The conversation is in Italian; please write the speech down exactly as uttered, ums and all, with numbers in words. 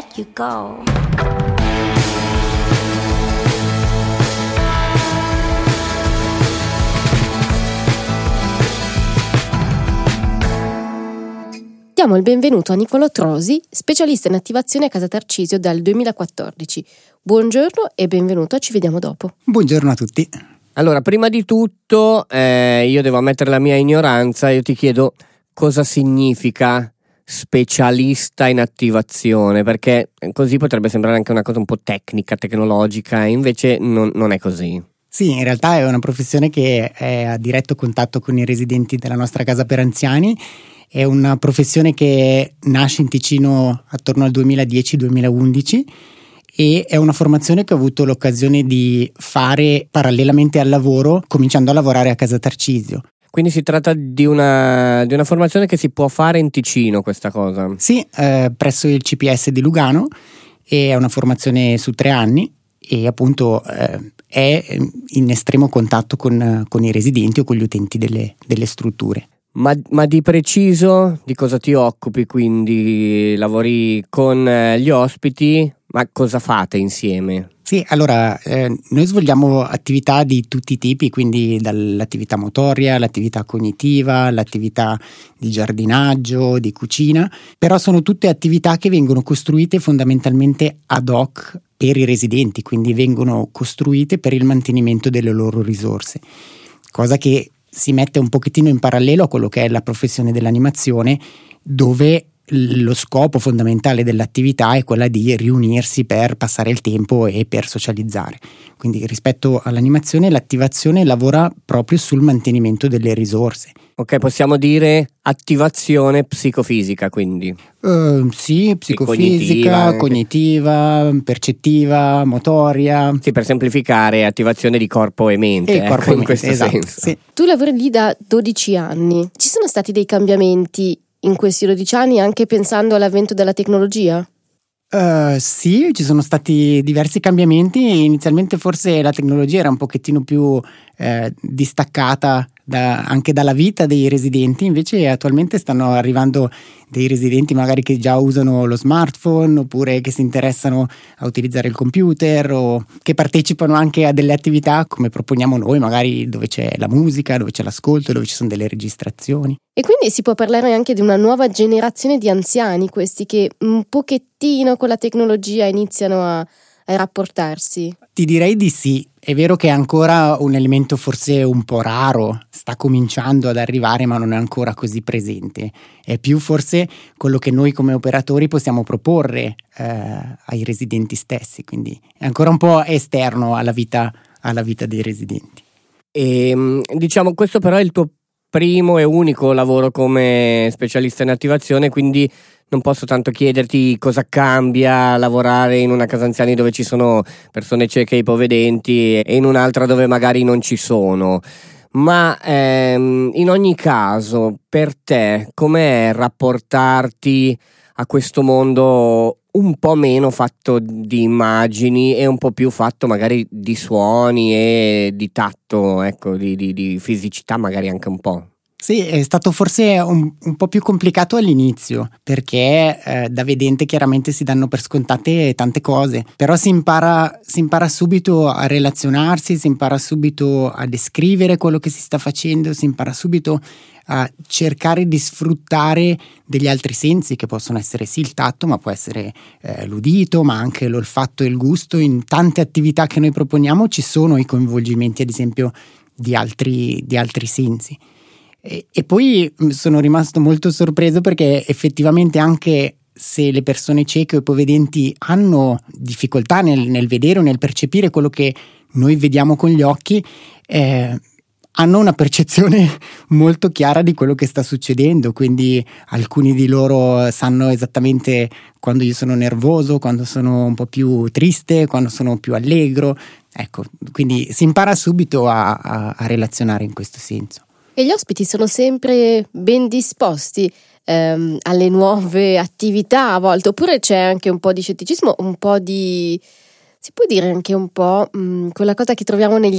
you go. Diamo il benvenuto a Niccolò Trosi, specialista in attivazione a Casa Tarcisio dal duemilaquattordici. Buongiorno e benvenuto a Ci Vediamo Dopo. Buongiorno a tutti. Allora, prima di tutto, eh, io devo ammettere la mia ignoranza, io ti chiedo cosa significa specialista in attivazione, perché così potrebbe sembrare anche una cosa un po' tecnica, tecnologica, e invece non, non è così. Sì, in realtà è una professione che è a diretto contatto con i residenti della nostra casa per anziani. È una professione che nasce in Ticino attorno al duemiladieci duemilaundici e è una formazione che ho avuto l'occasione di fare parallelamente al lavoro, cominciando a lavorare a Casa Tarcisio. Quindi si tratta di una, di una formazione che si può fare in Ticino, questa cosa? Sì, eh, presso il C P S di Lugano, e è una formazione su tre anni e appunto eh, è in estremo contatto con, con i residenti o con gli utenti delle, delle strutture. Ma, ma di preciso di cosa ti occupi? Quindi lavori con gli ospiti, ma cosa fate insieme? Sì, allora eh, noi svolgiamo attività di tutti i tipi, quindi dall'attività motoria, l'attività cognitiva, l'attività di giardinaggio, di cucina, però sono tutte attività che vengono costruite fondamentalmente ad hoc per i residenti, quindi vengono costruite per il mantenimento delle loro risorse, cosa che si mette un pochettino in parallelo a quello che è la professione dell'animazione, dove lo scopo fondamentale dell'attività è quella di riunirsi per passare il tempo e per socializzare. Quindi rispetto all'animazione, l'attivazione lavora proprio sul mantenimento delle risorse. Ok, possiamo dire attivazione psicofisica, quindi? Uh, sì, psicofisica, cognitiva, cognitiva, percettiva, motoria. Sì, per semplificare, attivazione di corpo e mente. E ecco, corpo e in mente, questo esatto, senso. Sì. Tu lavori lì da dodici anni. Ci sono stati dei cambiamenti in questi dodici anni, anche pensando all'avvento della tecnologia? Uh, sì, ci sono stati diversi cambiamenti. Inizialmente forse la tecnologia era un pochettino più eh, distaccata da, anche dalla vita dei residenti, invece attualmente stanno arrivando dei residenti magari che già usano lo smartphone, oppure che si interessano a utilizzare il computer, o che partecipano anche a delle attività come proponiamo noi, magari dove c'è la musica, dove c'è l'ascolto, dove ci sono delle registrazioni. E quindi si può parlare anche di una nuova generazione di anziani, questi che un pochettino con la tecnologia iniziano a, a rapportarsi? Ti direi di sì. È vero che è ancora un elemento forse un po' raro, sta cominciando ad arrivare ma non è ancora così presente. È più forse quello che noi come operatori possiamo proporre eh, ai residenti stessi, quindi è ancora un po' esterno alla vita, alla vita dei residenti. E, diciamo, questo però è il tuo primo e unico lavoro come specialista in attivazione, quindi non posso tanto chiederti cosa cambia lavorare in una casa anziani dove ci sono persone cieche e ipovedenti e in un'altra dove magari non ci sono. Ma ehm, in ogni caso, per te, com'è rapportarti a questo mondo un po' meno fatto di immagini e un po' più fatto magari di suoni e di tatto, ecco, di, di, di fisicità magari anche un po'? Sì, è stato forse un, un po' più complicato all'inizio, perché eh, da vedente chiaramente si danno per scontate tante cose, però si impara, si impara subito a relazionarsi, si impara subito a descrivere quello che si sta facendo, si impara subito a cercare di sfruttare degli altri sensi che possono essere sì il tatto, ma può essere eh, l'udito, ma anche l'olfatto e il gusto. In tante attività che noi proponiamo ci sono i coinvolgimenti, ad esempio, di altri, di altri sensi. E, e poi sono rimasto molto sorpreso perché effettivamente anche se le persone cieche o ipovedenti hanno difficoltà nel, nel vedere o nel percepire quello che noi vediamo con gli occhi, eh, hanno una percezione molto chiara di quello che sta succedendo, quindi alcuni di loro sanno esattamente quando io sono nervoso, quando sono un po' più triste, quando sono più allegro, ecco, quindi si impara subito a, a, a relazionare in questo senso. E gli ospiti sono sempre ben disposti ehm, alle nuove attività a volte, oppure c'è anche un po' di scetticismo, un po' di, si può dire anche un po' mh, quella cosa che troviamo negli